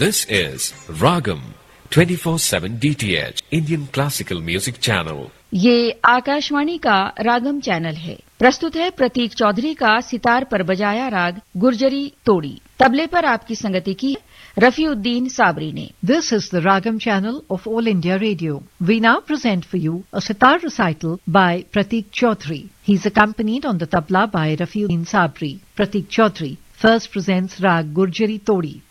This is Ragam 24/7 DTH Indian Classical Music Channel. ये आकाशवाणी का रागम channel है। प्रस्तुत है प्रतीक चौधरी का सितार पर बजाया राग गुर्जरी तोड़ी। तबले पर आपकी संगति की रफीउद्दीन साबरी ने। This is the Ragam channel of All India Radio. We now present for you a sitar recital by Pratik Chaudhary. He is accompanied on the tabla by Rafieddin Sabri. Pratik Chaudhary first presents Rag Gurjari Todi.